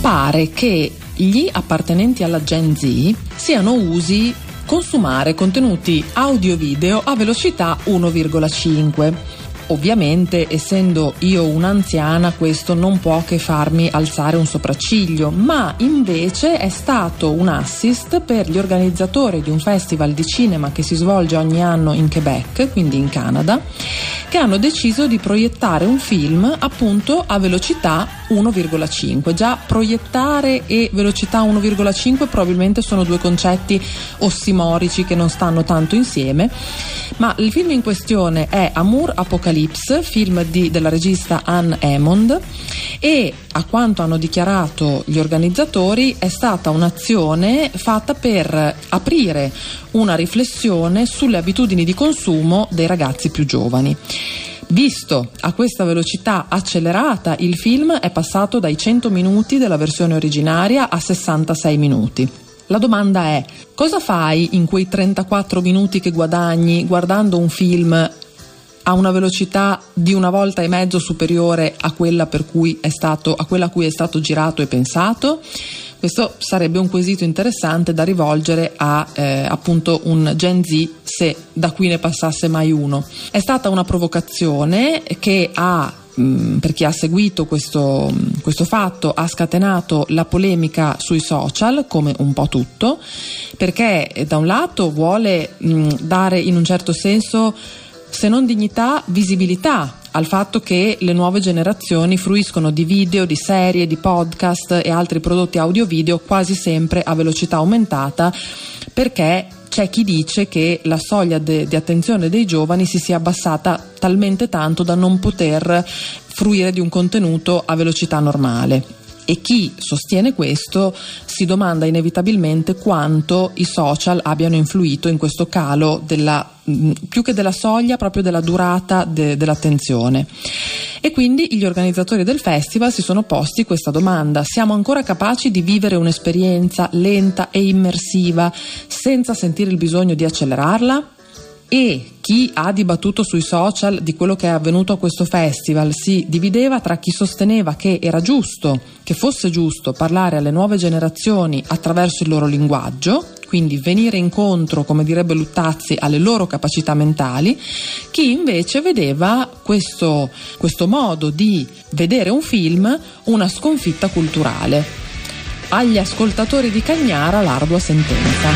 pare che gli appartenenti alla Gen Z siano usi consumare contenuti audio-video a velocità 1,5. Ovviamente, essendo io un'anziana, questo non può che farmi alzare un sopracciglio, ma invece è stato un assist per gli organizzatori di un festival di cinema che si svolge ogni anno in Quebec, quindi in Canada, che hanno deciso di proiettare un film appunto a velocità 1,5. Già proiettare e velocità 1,5 probabilmente sono due concetti ossimorici che non stanno tanto insieme, ma il film in questione è Amour Apocalypse, film della regista Anne Hammond, e a quanto hanno dichiarato gli organizzatori è stata un'azione fatta per aprire una riflessione sulle abitudini di consumo dei ragazzi più giovani. Visto a questa velocità accelerata, il film è passato dai 100 minuti della versione originaria a 66 minuti. La domanda è: cosa fai in quei 34 minuti che guadagni guardando un film a una velocità di 1,5 volte superiore a quella a cui è stato girato e pensato? Questo sarebbe un quesito interessante da rivolgere a appunto un Gen Z, se da qui ne passasse mai uno. È stata una provocazione che per chi ha seguito questo fatto, ha scatenato la polemica sui social, come un po' tutto, perché da un lato vuole dare in un certo senso, se non dignità, visibilità al fatto che le nuove generazioni fruiscono di video, di serie, di podcast e altri prodotti audio-video quasi sempre a velocità aumentata, perché c'è chi dice che la soglia di attenzione dei giovani si sia abbassata talmente tanto da non poter fruire di un contenuto a velocità normale. E chi sostiene questo si domanda inevitabilmente quanto i social abbiano influito in questo calo più che della soglia, proprio della durata dell'attenzione. E quindi gli organizzatori del festival si sono posti questa domanda: siamo ancora capaci di vivere un'esperienza lenta e immersiva senza sentire il bisogno di accelerarla? E chi ha dibattuto sui social di quello che è avvenuto a questo festival si divideva tra chi sosteneva che fosse giusto parlare alle nuove generazioni attraverso il loro linguaggio, quindi venire incontro, come direbbe Luttazzi, alle loro capacità mentali, chi invece vedeva questo modo di vedere un film una sconfitta culturale. Agli ascoltatori di Cagnara l'ardua sentenza.